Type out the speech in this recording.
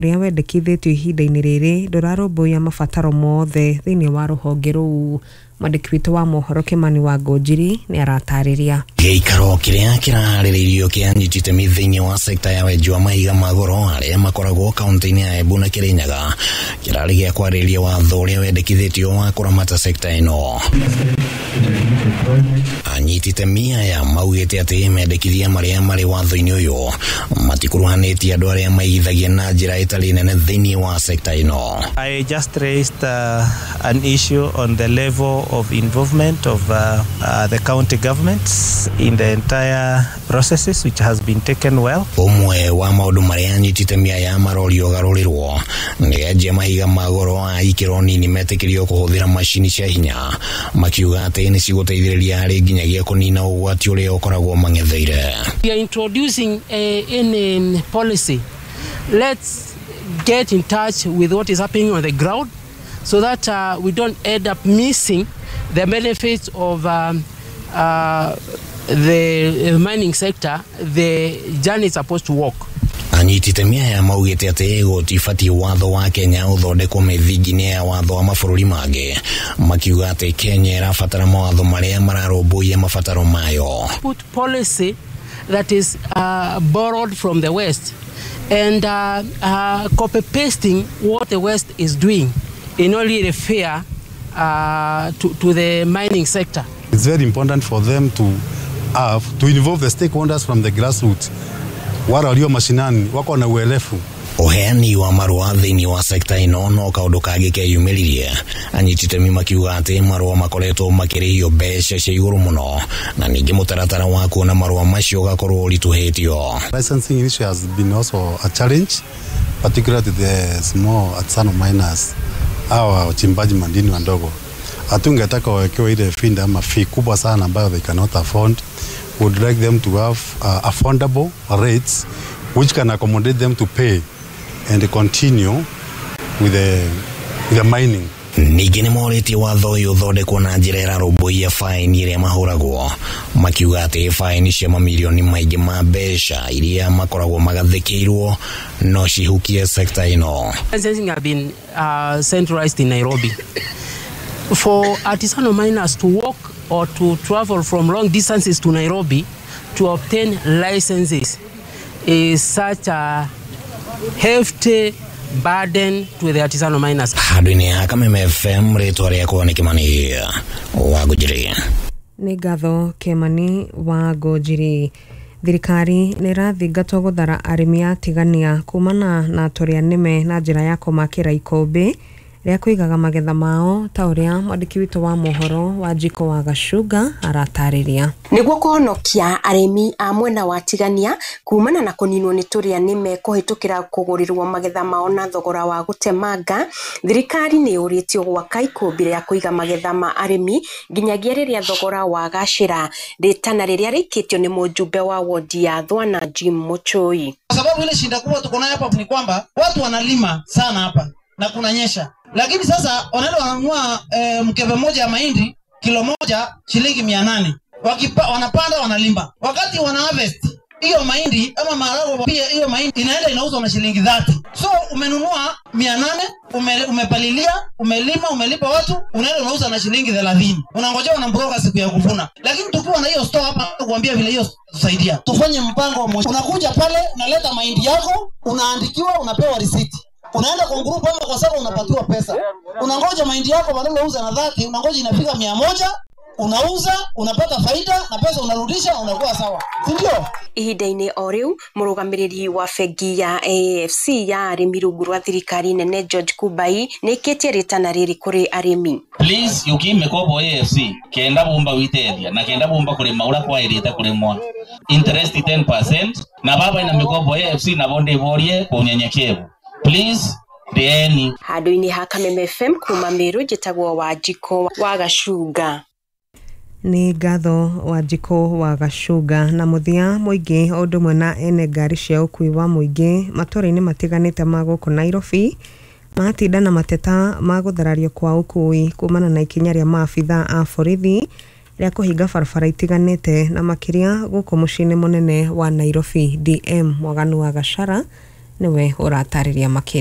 ria wendekithĩtio ihinda-inĩ rĩrĩ ndũrarũmbũiya mabataro mothe thĩinĩ wa rũhonge rũu. Mwandĩki witũ wa mohoro Kimani wa Ngonjiri nĩ aratarĩria. Gĩikaro kĩrĩa kĩraharĩrĩirio kĩanyitĩte thĩinĩ wa sekta ya wenji wa mahiga ma goro arĩa makoragwo kaunti-inĩ ya Embu na Kirinyaga kĩrarĩ gĩa kwarĩrĩria watho ũrĩa wendekithĩtio wa kũramata sekta ĩno. Anyitĩte aya maugĩte atĩ mendekithia marĩa marĩ watho-inĩ ũyũ matikuruhanĩtie andũ arĩa maigithagia na njĩra ĩtarĩ nene thĩinĩ wa sekta ĩno. I just raised an issue on the level of involvement of the county governments in the entire processes, which has been taken well. Umwe wa maũndũ marĩa anyitĩte aya marorio garũrĩrwo nĩ enja mahiga ma goro a ikĩro nini metĩkĩrio kũhũthĩra macini cia hinya, makiuga atĩ nĩ cigũteithĩrĩria harĩ nginyagia kũnina ũgwati ũrĩa ũkoragwo mang'etheire. We are introducing a policy. Let's get in touch with what is happening on the ground so that we don't end up missing the benefits of the mining sector. The journey is supposed to walk. Anyitĩte aya maugĩte atĩ gũtibatiĩ watho wa Kenya ũthondekwo mĩthingi-inĩ ya watho wa mabũrũri mangĩ, makiuga atĩ Kenya ĩrabatara mawatho marĩa mararũmbũiya mabataro mayo. Put policy that is borrowed from the West and copy-pasting what the West is doing in only fair to the mining sector. It's very important for them to involve the stakeholders from the grassroots. Wale walio mashinani wako na uelefu. Uheani wa marũa thĩinĩ wa sekta ĩno no kaũndũ kangĩ keyumĩririe. Anyitĩte makiuga atĩ marũa makoretwo makĩrĩhio mbeca cia igũrũ mũno na ningĩ mũtaratara wa kuona marũa macio ũgakorwo ũritũhĩtio. Licensing issue has been also a challenge, particularly to the small artisanal miners, hawa wachimbaji madini wadogo. Hatungetaka wawekewe ile finda ama fee kubwa sana ambayo they cannot afford. Would like them to have affordable rates which can accommodate them to pay and continue with the mining. Ningĩ nĩ morĩtie watho ũyũ ũthondekwo na njĩra ĩrarũmbũiya faini ĩrĩa mahũragwo, makiuga atĩ faini cia mamirioni maingĩ ma mbeca iria makoragwo magathĩkĩirwo no cihukie sekta ĩno. Licensing have been centralized in Nairobi. For artisanal miners to walk or to travel from long distances to Nairobi to obtain licenses is such a hefty burden to the artisanal miners. Handũ-inĩ ya Kameme FM rĩtwa rĩakwa nĩ Kimani wa Ngonjiri. Nĩ ngatho Kimani wa Ngonjiri. Thirikari nĩ ĩrathingatwo gũthara arĩmi atigania kumana na tũrĩa nĩme na njĩra ya kũmakĩra ikũmbĩ rĩa kũigaga magetha mao ta ũrĩa mwandĩki witũ wa mohoro wa Njiko wa Gacunga aratarĩria. Nĩguo kũhonokia arĩmi a mwena wa tigania kumana na kũninwo nĩ tũrĩa nĩme kũhĩtũkĩra kũgũrĩrwo magetha mao na thogora wa gũtemanga, thirikari nĩ yũrĩtio gwaka ikũmbĩ rĩa kũiga magetha ma arĩmi nginyagia rĩrĩa thogora wa gacĩra. Rĩtana rĩrĩa rĩikĩtio nĩ mũjumbe wa wodi ya Thwana Jim Muchoi. Kwa sababu ile shida kubwa tuko nayo hapa ni kwamba watu wanalima sana hapa na kunanyesha. Lakini sasa wanaenda wananunua mkebe moja ya mahindi kilo moja shilingi 800. Wanapanda wanalima. Wakati wana harvest hiyo mahindi ama maharagwe pia hiyo mahindi inaenda inauzwa na shilingi 30. So umenunua 800, umepalilia, umelima, umelipa watu, unaenda unauza na shilingi 30. Unangojea wanambroka siku ya kuvuna. Lakini tukiwa na hiyo store hapa kuambia vile hiyo tusaidia. Tufanye mpango mmoja. Unakuja pale unaleta mahindi yako, unaandikiwa, unapewa receipt. Unaenda kwa group ama kwa sababu unapatiwa pesa. Unangoja mahindi yako badala uza na 30, unangoja inafika 100, unauza, unapata faida na pesa unarudisha, unakuwa sawa. Si ndio? Ihinda-inĩ o rĩu mũrũgamĩrĩri wa bengi ya AFC ya arĩmi rungu rwa thirikari nene George Kubai nĩkĩtie rĩtana rĩrĩ kũrĩ arĩmi. Please yuki mekobo AFC kenda bomba witeria na kenda bomba kũrĩma ũrĩa kwaĩrĩte kũrĩmwa interest 10% na baba ina mekobo AFC na bonde borie kwa unyenyekevu. Please deeni. Handũ-inĩ ha Kameme FM kuma Meru njĩtagwo wa Njiko wa Gacunga. Nĩ ngatho wa Njiko wa Gacunga. Na mũthia mũingĩ o ũndũ ũmwe na ene ngari cia ũkui wa mũingĩ matũũra-inĩ matiganĩte ma gũkũ Nairobi matinda na mateta ma gũtharario kwa ũkui kumana na ikinya rĩa maabitha a borithi rĩa kũhinga barabara itiganĩte na makĩria gũkũ mũciĩ-inĩ mũnene wa Nairobi. DM Mwaganu wa Gachara niwe ũratarĩria makĩria.